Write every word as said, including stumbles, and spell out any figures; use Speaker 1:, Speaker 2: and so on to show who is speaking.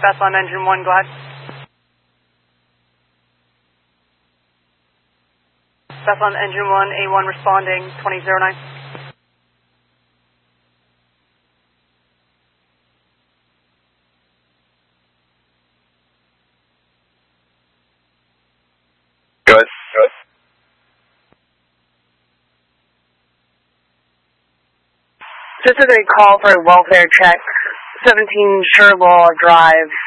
Speaker 1: Beth on engine one, go ahead. Beth on engine one, A one responding, twenty oh nine.
Speaker 2: Good, good.
Speaker 1: This is a call for a welfare check, seventeen Sherlaw Drive,